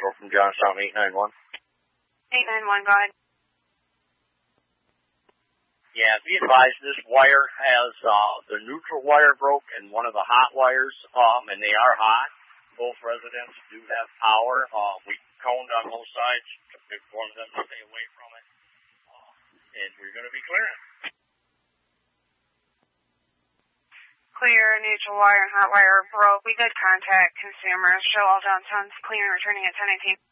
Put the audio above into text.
Road from Johnstown, 891. 891, go ahead. Yeah, be advised, this wire has the neutral wire broke and one of the hot wires, and they are hot. Both residents do have power. We coned on both sides to inform them to stay away from it. And we're going to be clearing. Clear, neutral wire and hot wire broke. We did contact consumers. Show all downtown's clean and returning at 10:19.